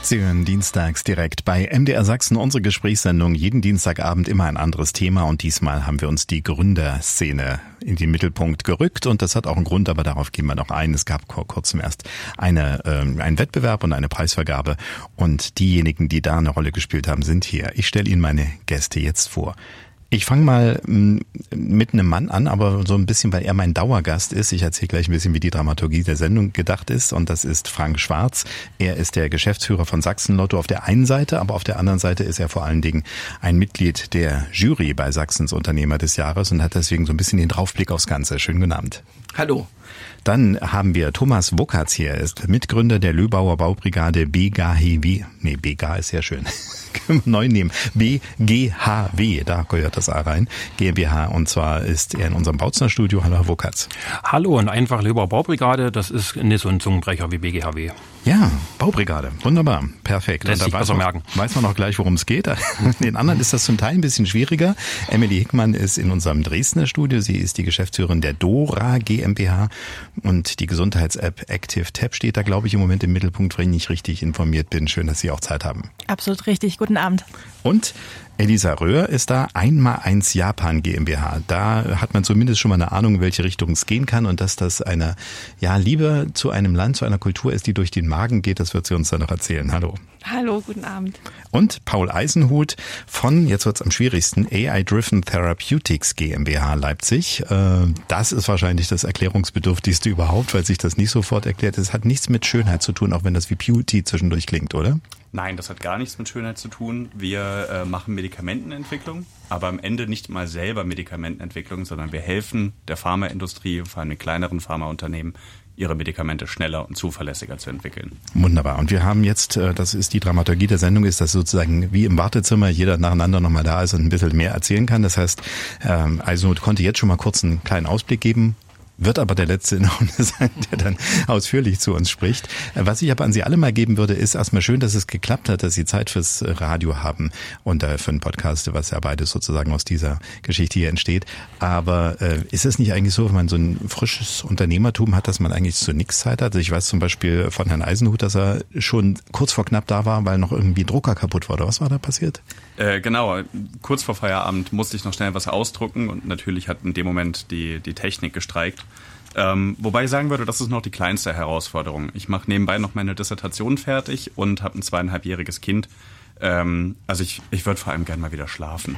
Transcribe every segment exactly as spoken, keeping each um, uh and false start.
Sie hören dienstags direkt bei M D R Sachsen unsere Gesprächssendung. Jeden Dienstagabend immer ein anderes Thema und diesmal haben wir uns die Gründerszene in den Mittelpunkt gerückt und das hat auch einen Grund, aber darauf gehen wir noch ein. Es gab vor kurzem erst eine, äh, einen Wettbewerb und eine Preisvergabe und diejenigen, die da eine Rolle gespielt haben, sind hier. Ich stelle Ihnen meine Gäste jetzt vor. Ich fange mal m, mit einem Mann an, aber so ein bisschen, weil er mein Dauergast ist. Ich erzähle gleich ein bisschen, wie die Dramaturgie der Sendung gedacht ist. Und das ist Frank Schwarz. Er ist der Geschäftsführer von Sachsen-Lotto auf der einen Seite, aber auf der anderen Seite ist er vor allen Dingen ein Mitglied der Jury bei Sachsens Unternehmer des Jahres und hat deswegen so ein bisschen den Draufblick aufs Ganze. Schönen guten Abend. Hallo. Dann haben wir Thomas Wokatz hier. Er ist Mitgründer der Löbauer Baubrigade B G H W. Nee, B G H ist sehr schön. Können wir neu nehmen. B G H W, da gehört das A rein. GmbH. Und zwar ist er in unserem Bautzner Studio. Hallo, Herr Wokatz. Hallo und einfach Löbauer Baubrigade. Das ist nicht so ein Zungenbrecher wie B G H W. Ja, Baubrigade. Wunderbar. Perfekt. Lässt sich besser merken. Weiß man auch gleich, worum es geht. Den anderen ist das zum Teil ein bisschen schwieriger. Emily Hickmann ist in unserem Dresdner Studio. Sie ist die Geschäftsführerin der Dora GmbH. Und die Gesundheits-App Active Tab steht da, glaube ich, im Moment im Mittelpunkt, wenn ich nicht richtig informiert bin. Schön, dass Sie auch Zeit haben. Absolut richtig. Guten Abend. Und Elisa Röhr ist da, eins eins Japan GmbH. Da hat man zumindest schon mal eine Ahnung, in welche Richtung es gehen kann und dass das eine ja, Liebe zu einem Land, zu einer Kultur ist, die durch den Magen geht. Das wird sie uns dann noch erzählen. Hallo. Hallo, guten Abend. Und Paul Eisenhut von, jetzt wird's am schwierigsten, A I-Driven Therapeutics GmbH Leipzig. Das ist wahrscheinlich das Erklärungsbedürftigste überhaupt, weil sich das nicht sofort erklärt. Es hat nichts mit Schönheit zu tun, auch wenn das wie Beauty zwischendurch klingt, oder? Nein, das hat gar nichts mit Schönheit zu tun. Wir äh, machen Medikamentenentwicklung, aber am Ende nicht mal selber Medikamentenentwicklung, sondern wir helfen der Pharmaindustrie, vor allem den kleineren Pharmaunternehmen, ihre Medikamente schneller und zuverlässiger zu entwickeln. Wunderbar. Und wir haben jetzt, das ist die Dramaturgie der Sendung, ist, dass sozusagen wie im Wartezimmer jeder nacheinander nochmal da ist und ein bisschen mehr erzählen kann. Das heißt, also konnte jetzt schon mal kurz einen kleinen Ausblick geben. Wird aber der Letzte in der Runde sein, der dann ausführlich zu uns spricht. Was ich aber an Sie alle mal geben würde, ist erstmal schön, dass es geklappt hat, dass Sie Zeit fürs Radio haben und äh, für einen Podcast, was ja beides sozusagen aus dieser Geschichte hier entsteht. Aber äh, ist es nicht eigentlich so, wenn man so ein frisches Unternehmertum hat, dass man eigentlich zu nichts Zeit hat? Also ich weiß zum Beispiel von Herrn Eisenhut, dass er schon kurz vor knapp da war, weil noch irgendwie ein Drucker kaputt war. Oder was war da passiert? Äh, genau, kurz vor Feierabend musste ich noch schnell was ausdrucken und natürlich hat in dem Moment die, die Technik gestreikt. Ähm, wobei ich sagen würde, das ist noch die kleinste Herausforderung. Ich mache nebenbei noch meine Dissertation fertig und habe ein zweieinhalbjähriges Kind. Ähm, also ich, ich würde vor allem gerne mal wieder schlafen.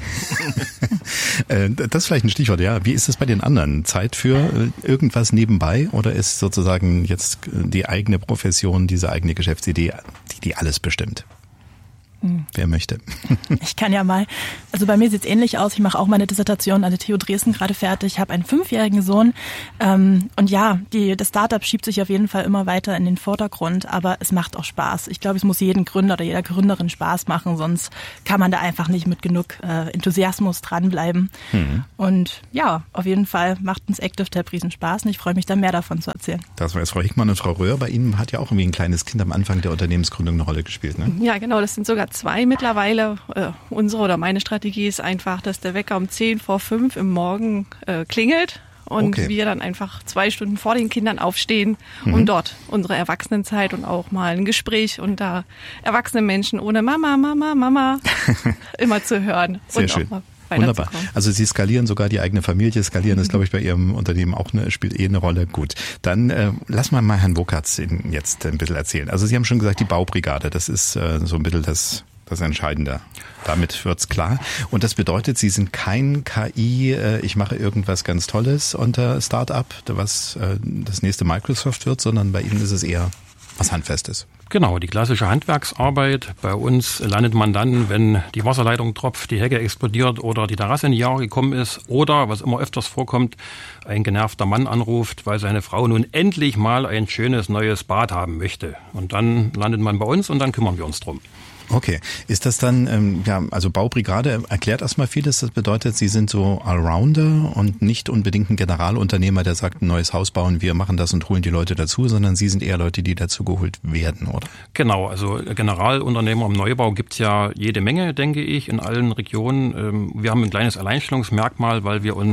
Das ist vielleicht ein Stichwort, ja. Wie ist es bei den anderen? Zeit für irgendwas nebenbei oder ist sozusagen jetzt die eigene Profession, diese eigene Geschäftsidee, die, die alles bestimmt? Hm. Wer möchte? Ich kann ja mal. Also bei mir sieht's ähnlich aus. Ich mache auch meine Dissertation an der T U Dresden gerade fertig. Ich habe einen fünfjährigen Sohn. Ähm, und ja, die, das Startup schiebt sich auf jeden Fall immer weiter in den Vordergrund. Aber es macht auch Spaß. Ich glaube, es muss jedem Gründer oder jeder Gründerin Spaß machen. Sonst kann man da einfach nicht mit genug äh, Enthusiasmus dranbleiben. Hm. Und ja, auf jeden Fall macht uns Active Tab riesen Spaß. Und ich freue mich da mehr davon zu erzählen. Das war jetzt Frau Hickmann und Frau Röhr. Bei Ihnen hat ja auch irgendwie ein kleines Kind am Anfang der Unternehmensgründung eine Rolle gespielt, ne? Ja, genau. Das sind sogar zwei mittlerweile. Äh, unsere oder meine Strategie ist einfach, dass der Wecker um zehn vor fünf im Morgen äh, klingelt und okay. wir dann einfach zwei Stunden vor den Kindern aufstehen mhm. und dort unsere Erwachsenenzeit und auch mal ein Gespräch unter erwachsenen Menschen ohne Mama, Mama, Mama immer zu hören. Sehr und schön. Auch mal wunderbar. Also Sie skalieren sogar die eigene Familie. Skalieren ist, glaube ich, bei Ihrem Unternehmen auch eine, spielt eh eine Rolle. Gut, dann äh, lassen wir mal Herrn Wokatz jetzt ein bisschen erzählen. Also Sie haben schon gesagt, die Baubrigade, das ist äh, so ein bisschen das das Entscheidende. Damit wird's klar. Und das bedeutet, Sie sind kein K I, äh, ich mache irgendwas ganz Tolles unter Start-up, was äh, das nächste Microsoft wird, sondern bei Ihnen ist es eher was Handfestes. Genau, die klassische Handwerksarbeit. Bei uns landet man dann, wenn die Wasserleitung tropft, die Hecke explodiert oder die Terrasse in die Jahre gekommen ist oder, was immer öfters vorkommt, ein genervter Mann anruft, weil seine Frau nun endlich mal ein schönes neues Bad haben möchte. Und dann landet man bei uns und dann kümmern wir uns drum. Okay. Ist das dann, ähm, ja, also Baubrigade erklärt erstmal vieles. Das bedeutet, Sie sind so Allrounder und nicht unbedingt ein Generalunternehmer, der sagt, ein neues Haus bauen, wir machen das und holen die Leute dazu, sondern Sie sind eher Leute, die dazu geholt werden, oder? Genau, also Generalunternehmer im Neubau gibt's ja jede Menge, denke ich, in allen Regionen. Wir haben ein kleines Alleinstellungsmerkmal, weil wir uns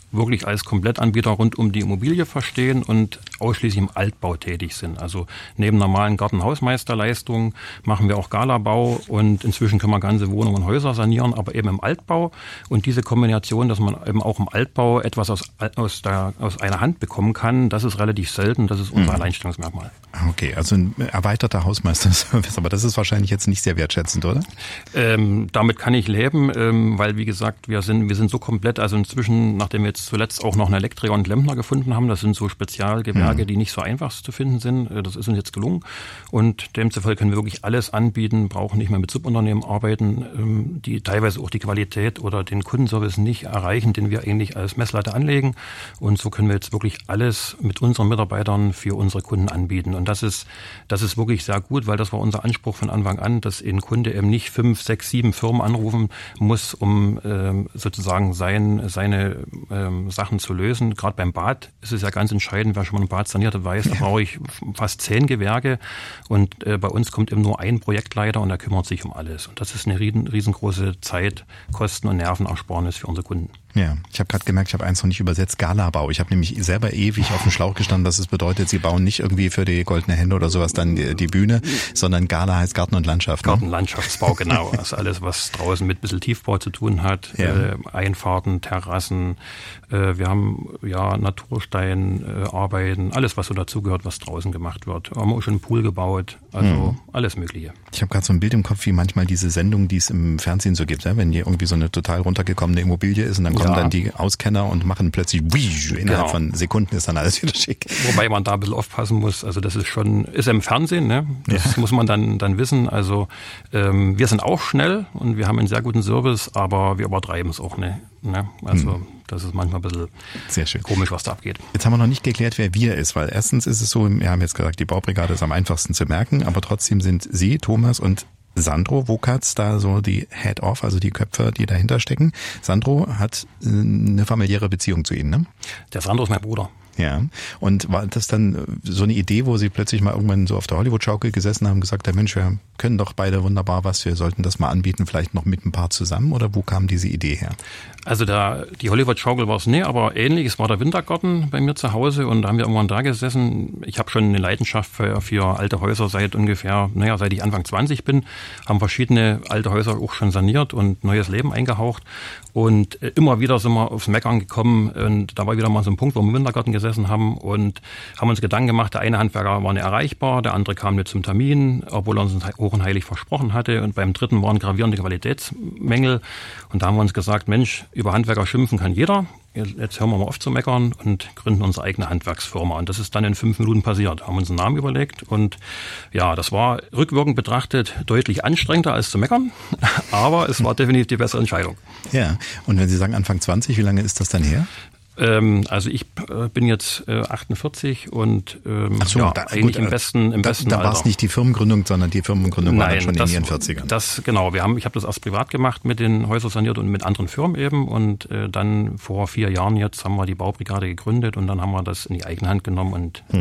wirklich als Komplettanbieter rund um die Immobilie verstehen und ausschließlich im Altbau tätig sind. Also neben normalen Gartenhausmeisterleistungen machen wir auch Galabau und inzwischen können wir ganze Wohnungen und Häuser sanieren, aber eben im Altbau. Und diese Kombination, dass man eben auch im Altbau etwas aus, aus, der, aus einer Hand bekommen kann, das ist relativ selten, das ist unser mhm. Alleinstellungsmerkmal. Okay, also ein erweiterter Hausmeisterservice, aber das ist wahrscheinlich jetzt nicht sehr wertschätzend, oder? Ähm, damit kann ich leben, ähm, weil wie gesagt, wir sind wir sind so komplett, also inzwischen, nachdem wir jetzt zuletzt auch noch einen Elektriker und Klempner gefunden haben, das sind so Spezialgewerke, mhm. die nicht so einfach zu finden sind, das ist uns jetzt gelungen und demzufolge können wir wirklich alles anbieten, brauchen nicht mehr mit Subunternehmen arbeiten, ähm, die teilweise auch die Qualität oder den Kundenservice nicht erreichen, den wir eigentlich als Messlatte anlegen und so können wir jetzt wirklich alles mit unseren Mitarbeitern für unsere Kunden anbieten und das ist das ist wirklich sehr gut, weil das war unser Anspruch von Anfang an, dass ein Kunde eben nicht fünf, sechs, sieben Firmen anrufen muss, um ähm, sozusagen sein, seine ähm, Sachen zu lösen. Gerade beim Bad ist es ja ganz entscheidend, wer schon mal ein Bad saniert hat, weiß, da brauche ich fast zehn Gewerke und äh, bei uns kommt eben nur ein Projektleiter und der kümmert sich um alles. Und das ist eine riesen, riesengroße Zeit, Kosten- und Nervenersparnis für unsere Kunden. Ja, ich habe gerade gemerkt, ich habe eins noch nicht übersetzt, Galabau. Ich habe nämlich selber ewig auf dem Schlauch gestanden, dass es bedeutet, sie bauen nicht irgendwie für die Goldene Hände oder sowas dann die, die Bühne, sondern Gala heißt Garten und Landschaft. Ne? Gartenlandschaftsbau, genau. Das ist alles, was draußen mit ein bisschen Tiefbau zu tun hat. Ja. Äh, Einfahrten, Terrassen, äh, wir haben ja Natursteinarbeiten, äh, alles, was so dazugehört, was draußen gemacht wird. Wir haben auch schon einen Pool gebaut, also mhm. alles Mögliche. Ich habe gerade so ein Bild im Kopf, wie manchmal diese Sendungen, die es im Fernsehen so gibt, ja? Wenn hier irgendwie so eine total runtergekommene Immobilie ist und dann kommen ja. dann die Auskenner und machen plötzlich innerhalb genau. von Sekunden ist dann alles wieder schick. Wobei man da ein bisschen aufpassen muss, also das ist schon, ist im Fernsehen, ne? Das ja. muss man dann dann wissen. Also ähm, wir sind auch schnell und wir haben einen sehr guten Service, aber wir übertreiben es auch, ne? ne? Also hm. das ist manchmal ein bisschen sehr schön. Komisch, was da abgeht. Jetzt haben wir noch nicht geklärt, wer wir ist, weil erstens ist es so, wir haben jetzt gesagt, die Baubrigade ist am einfachsten zu merken, aber trotzdem sind Sie, Thomas und Sandro Wokatz da so die Head-Off, also die Köpfe, die dahinter stecken. Sandro hat eine familiäre Beziehung zu Ihnen, ne? Der Sandro ist mein Bruder. Ja, und war das dann so eine Idee, wo Sie plötzlich mal irgendwann so auf der Hollywood-Schaukel gesessen haben und gesagt, der Mensch, wir können doch beide wunderbar was, wir sollten das mal anbieten, vielleicht noch mit ein paar zusammen, oder wo kam diese Idee her? Also da, die Hollywood-Schaukel war es nie, aber ähnlich, es war der Wintergarten bei mir zu Hause und da haben wir irgendwann da gesessen. Ich habe schon eine Leidenschaft für, für alte Häuser seit ungefähr, naja, seit ich Anfang zwanzig bin, haben verschiedene alte Häuser auch schon saniert und neues Leben eingehaucht und immer wieder sind wir aufs Meckern gekommen und da war wieder mal so ein Punkt, wo wir im Wintergarten gesessen haben und haben uns Gedanken gemacht, der eine Handwerker war nicht erreichbar, der andere kam nicht zum Termin, obwohl er uns hoch und heilig versprochen hatte und beim dritten waren gravierende Qualitätsmängel und da haben wir uns gesagt, Mensch, über Handwerker schimpfen kann jeder, jetzt hören wir mal auf zu meckern und gründen unsere eigene Handwerksfirma und das ist dann in fünf Minuten passiert, haben uns einen Namen überlegt und ja, das war rückwirkend betrachtet deutlich anstrengender als zu meckern, aber es war definitiv die bessere Entscheidung. Ja, und wenn Sie sagen Anfang zwanzig, wie lange ist das dann her? Ähm, also ich äh, bin jetzt äh, achtundvierzig und ähm, Ach so, ja, da, eigentlich gut, im besten im da, besten Da war es nicht die Firmengründung, sondern die Firmengründung Nein, war dann schon das, in Ihren vierzigern. Das genau. Wir haben, ich habe das erst privat gemacht mit den Häusern saniert und mit anderen Firmen eben und äh, dann vor vier Jahren jetzt haben wir die Baubrigade gegründet und dann haben wir das in die eigene Hand genommen und